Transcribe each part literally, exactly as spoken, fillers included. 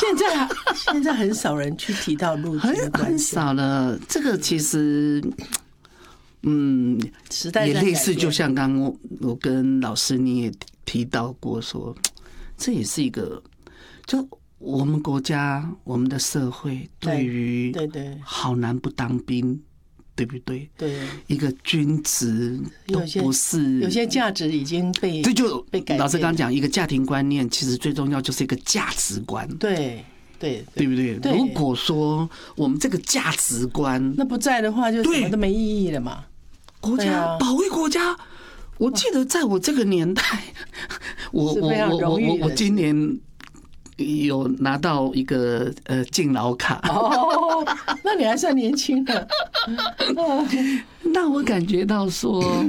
现在现在很少人去提到陆军很很少了。这个其实，嗯， 时代也类似，就像刚刚我我跟老师你也提到过说，这也是一个，就我们国家我们的社会对于对对好男不当兵。对不对？ 对， 一个军职都不是， 有些价值已经被这就被改变。 老师刚刚讲，一个家庭观念，其实最重要就是一个价值观。 对对， 对不对？ 对， 如果说我们这个价值观那不在的话，就什么都没意义了嘛。 国家、啊、保卫国家，我记得在我这个年代，我我我我我我今年。有拿到一个呃敬老卡哦，那你还算年轻的。 那我感觉到说，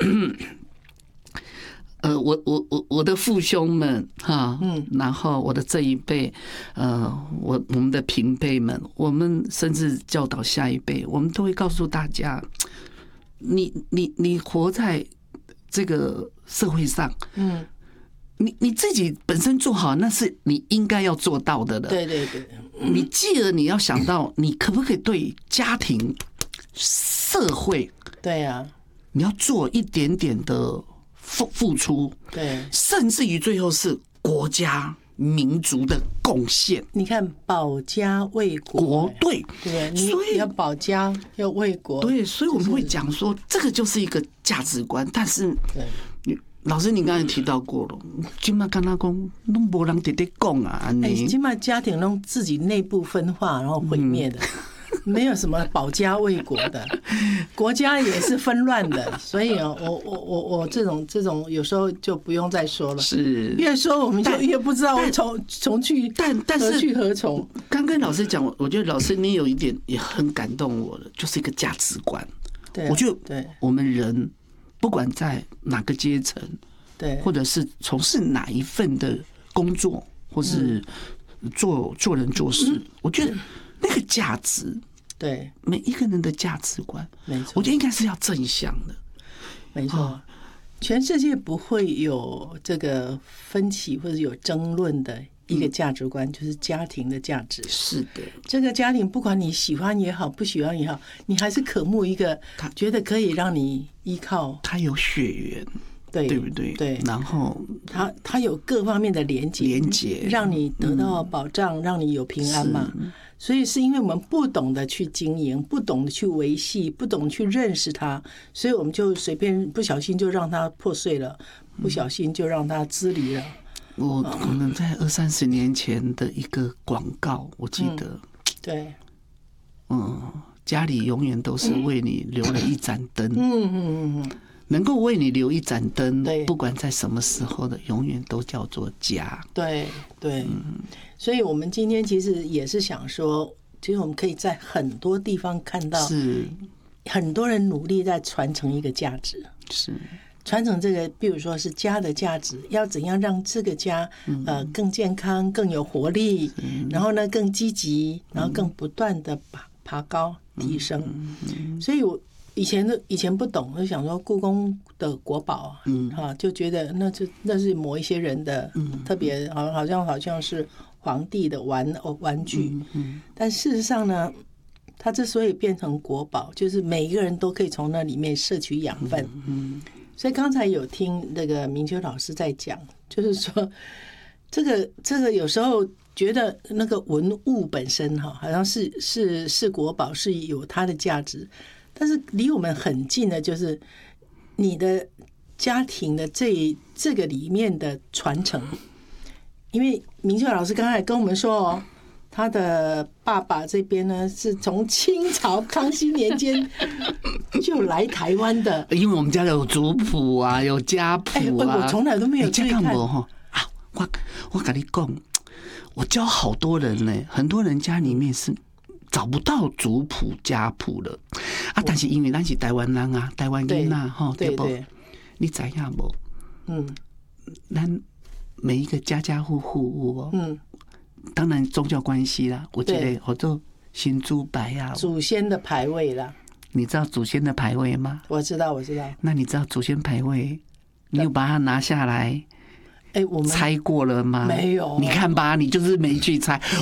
呃，我我我我的父兄们哈，嗯，然后我的这一辈，呃，我我们的平辈们，我们甚至教导下一辈，我们都会告诉大家，你你你活在这个社会上，嗯。你你自己本身做好，那是你应该要做到的了。 对对对， 你继而你要想到，你可不可以对家庭、社会， 对呀， 你要做一点点的付付出， 对， 甚至于最后是国家民族的贡献。 你看，保家卫国， 对对，你要保家要卫国， 对，所以我们会讲说，这个就是一个价值观，但是你。老师，你刚才提到过了，今麦跟他讲，都没人直接讲啊。 哎，今麦家庭都自己内部分化，然后毁灭的，嗯、没有什么保家卫国的，国家也是纷乱的。所以啊，我我我我这种这种有时候就不用再说了。 是， 越说我们就越不知道从从去， 但但是何去何从。 刚跟老师讲，我觉得老师你有一点也很感动我的，就是一个价值观。 对， 我觉得对我们人。不管在哪个阶层， 对， 或者是从事哪一份的工作，或是做做人做事，嗯、我觉得那个价值， 对每一个人的价值观， 没错， 我觉得应该是要正向的， 没错。哦、全世界不会有这个分歧或者有争论的一个价值观，嗯、就是家庭的价值。 是的， 这个家庭不管你喜欢也好，不喜欢也好，你还是渴慕一个觉得可以让你依靠。 他有血缘， 对对不对？ 对， 然后他他有各方面的连接， 连接让你得到保障，嗯、让你有平安嘛。所以是因为我们不懂得去经营，不懂得去维系，不懂得去认识它，所以我们就随便不小心就让它破碎了，不小心就让它支离了。 我可能在二三十年前的一个广告，我记得，嗯、 对， 嗯，家里永远都是为你留了一盏灯， 嗯嗯嗯， 能够为你留一盏灯，不管在什么时候的，永远都叫做家。 对对，嗯、所以我们今天其实也是想说，其实我们可以在很多地方看到， 是很多人努力在传承一个价值， 是。 传承这个，比如说是家的价值，要怎样让这个家呃更健康、更有活力，然后呢更积极，然后更不断的爬爬高提升。所以我以前的以前不懂，就想说故宫的国宝，嗯，哈，就觉得那就那是某一些人的特别，好好像好像是皇帝的玩玩具，但事实上呢，它之所以变成国宝，就是每一个人都可以从那里面摄取养分。所以刚才有听那个明秋老师在讲，就是说这个这个有时候觉得那个文物本身哈，好像是是是国宝，是有它的价值，但是离我们很近的就是你的家庭的这这个里面的传承。因为明秋老师刚才跟我们说哦，他的爸爸这边呢是从清朝康熙年间就来台湾的， 因为我们家有族谱啊，有家谱啊。 欸、我从来都没有注意看。 啊，我我跟你讲，我教好多人呢，很多人家里面是找不到族谱家谱了啊。但是因为咱是台湾人啊，台湾人啊，哈，对不？你知影无？嗯，咱每一个家家户户哦，嗯。当然宗教关系啦，我觉得好多新猪白啊， 祖先的牌位啦。 你知道祖先的牌位吗？ 我知道，我知道。 那你知道祖先牌位，你有把它拿下来， 哎，我们猜过了吗？ 没有。 你看吧，你就是没去猜。